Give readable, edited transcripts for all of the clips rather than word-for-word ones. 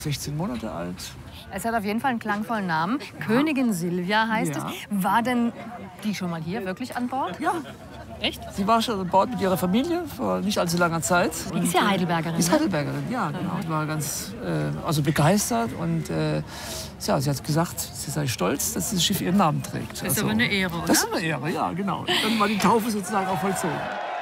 16 Monate alt. Es hat auf jeden Fall einen klangvollen Namen. Königin Silvia heißt es. War denn die schon mal hier wirklich an Bord? Ja. Echt? Sie war schon an Bord mit ihrer Familie vor nicht allzu langer Zeit. Die ist ja Heidelbergerin. Die ist Heidelbergerin, ja, genau. Sie war ganz begeistert und ja, sie hat gesagt, sie sei stolz, dass dieses Schiff ihren Namen trägt. Das ist aber eine Ehre, oder? Das ist eine Ehre, ja, genau. Dann war die Taufe sozusagen auch vollzogen.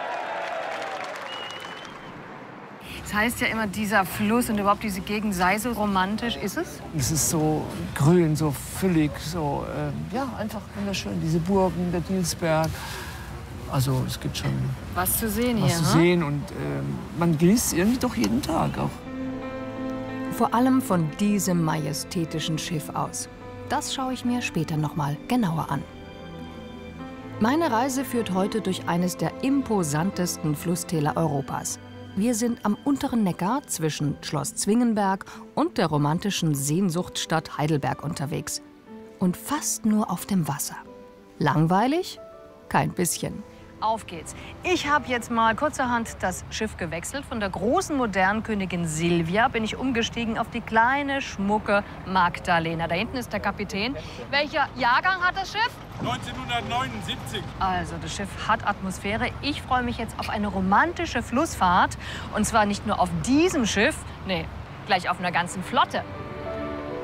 Das heißt ja immer, dieser Fluss und überhaupt diese Gegend sei so romantisch. Ist es? Es ist so grün, so füllig, so ja, einfach wunderschön. Diese Burgen, der Dielsberg. Also es gibt schon was zu sehen was hier. zu sehen und man genießt irgendwie doch jeden Tag auch. Vor allem von diesem majestätischen Schiff aus. Das schaue ich mir später noch mal genauer an. Meine Reise führt heute durch eines der imposantesten Flusstäler Europas. Wir sind am unteren Neckar zwischen Schloss Zwingenberg und der romantischen Sehnsuchtsstadt Heidelberg unterwegs. Und fast nur auf dem Wasser. Langweilig? Kein bisschen. Auf geht's. Ich habe jetzt mal kurzerhand das Schiff gewechselt. Von der großen modernen Königin Silvia bin ich umgestiegen auf die kleine, schmucke Magdalena. Da hinten ist der Kapitän. Welcher Jahrgang hat das Schiff? 1979. Also, das Schiff hat Atmosphäre. Ich freue mich jetzt auf eine romantische Flussfahrt. Und zwar nicht nur auf diesem Schiff, nee, gleich auf einer ganzen Flotte.